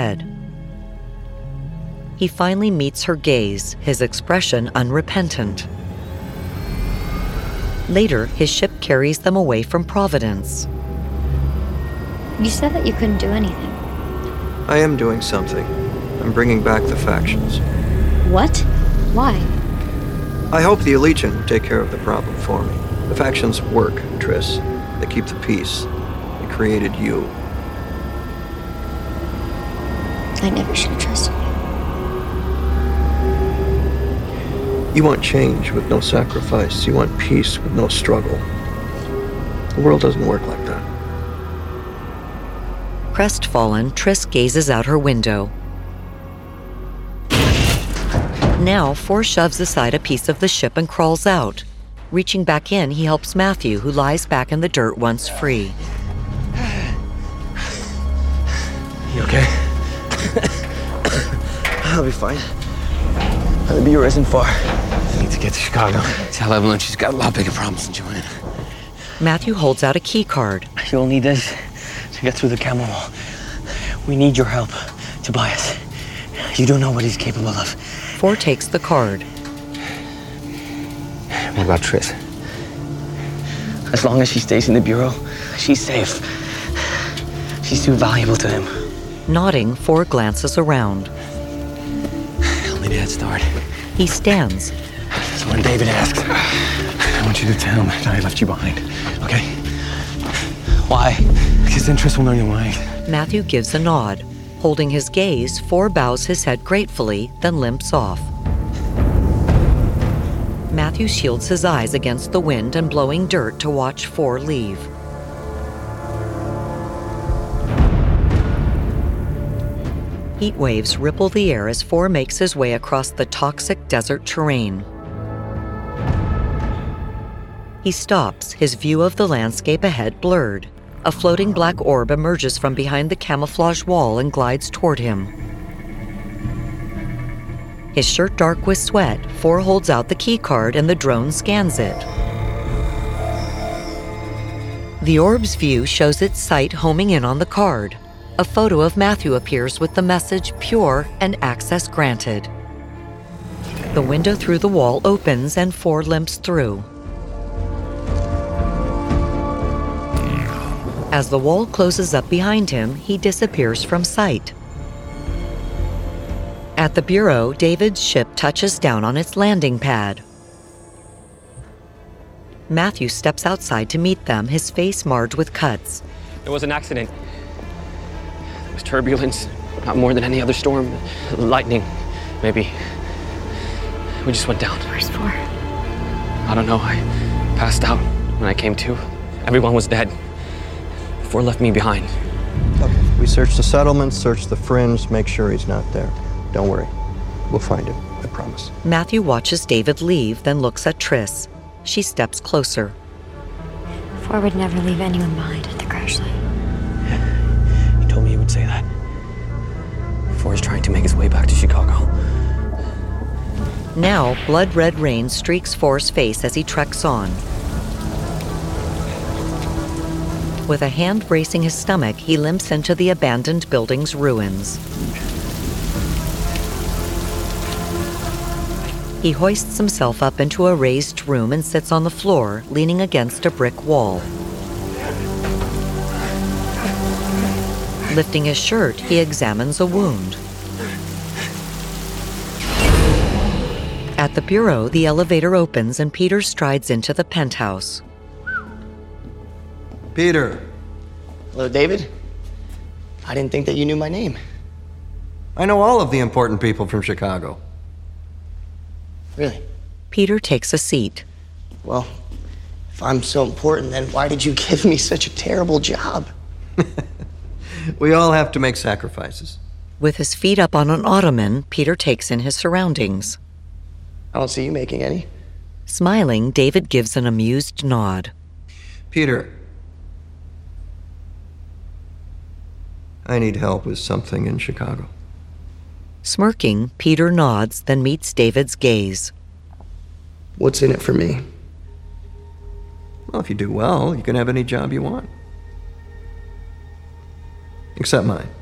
ahead. He finally meets her gaze, his expression unrepentant. Later, his ship carries them away from Providence. You said that you couldn't do anything. I am doing something. I'm bringing back the factions. What? Why? I hope the Allegiant will take care of the problem for me. The factions work, Triss. They keep the peace. They created you. I never should have trusted you. You want change with no sacrifice. You want peace with no struggle. The world doesn't work like that. Crestfallen, Triss gazes out her window. Now, Forrest shoves aside a piece of the ship and crawls out. Reaching back in, he helps Matthew, who lies back in the dirt once free. You okay? I'll be fine. The Bureau isn't far. I need to get to Chicago. Tell Evelyn she's got a lot bigger problems than Joanna. Matthew holds out a key card. She'll need this to get through the camel wall. We need your help, Tobias. You don't know what he's capable of. Ford takes the card. What about Triss? As long as she stays in the Bureau, she's safe. She's too valuable to him. Nodding, Ford glances around. I'll need a head start. He stands. So when David asks, I want you to tell him that I left you behind, okay? Why? Because then Triss will know you're lying. Matthew gives a nod. Holding his gaze, Ford bows his head gratefully, then limps off. Matthew shields his eyes against the wind and blowing dirt to watch Ford leave. Heat waves ripple the air as Ford makes his way across the toxic desert terrain. He stops, his view of the landscape ahead blurred. A floating black orb emerges from behind the camouflage wall and glides toward him. His shirt dark with sweat, Ford holds out the key card and the drone scans it. The orb's view shows its sight homing in on the card. A photo of Matthew appears with the message "Pure" and "Access granted." The window through the wall opens and Ford limps through. As the wall closes up behind him, he disappears from sight. At the Bureau, David's ship touches down on its landing pad. Matthew steps outside to meet them, his face marred with cuts. It was an accident. It was turbulence, not more than any other storm. Lightning, maybe. We just went down. Where's Ford? I don't know. I passed out when I came to. Everyone was dead. Ford left me behind. Okay. We searched the settlements, searched the fringe, make sure he's not there. Don't worry. We'll find him, I promise. Matthew watches David leave, then looks at Triss. She steps closer. Ford would never leave anyone behind at the crash site. He told me he would say that. Ford's trying to make his way back to Chicago. Now, blood-red rain streaks Ford's face as he treks on. With a hand bracing his stomach, he limps into the abandoned building's ruins. He hoists himself up into a raised room and sits on the floor, leaning against a brick wall. Lifting his shirt, he examines a wound. At the Bureau, the elevator opens and Peter strides into the penthouse. Peter. Hello, David. I didn't think that you knew my name. I know all of the important people from Chicago. Really? Peter takes a seat. Well, if I'm so important, then why did you give me such a terrible job? We all have to make sacrifices. With his feet up on an ottoman, Peter takes in his surroundings. I don't see you making any. Smiling, David gives an amused nod. Peter. I need help with something in Chicago. Smirking, Peter nods, then meets David's gaze. What's in it for me? Well, if you do well, you can have any job you want. Except mine.